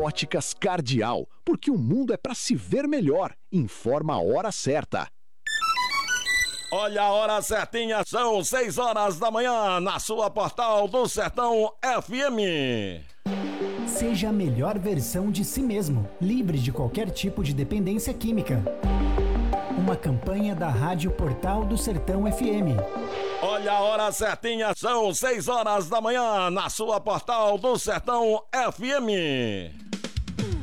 Óticas Cardial, porque o mundo é para se ver melhor. Informa a hora certa. Olha a hora certinha, são 6 horas da manhã, na sua Portal do Sertão FM. Seja a melhor versão de si mesmo, livre de qualquer tipo de dependência química. Uma campanha da Rádio Portal do Sertão FM. Olha a hora certinha, são 6 horas da manhã, na sua Portal do Sertão FM.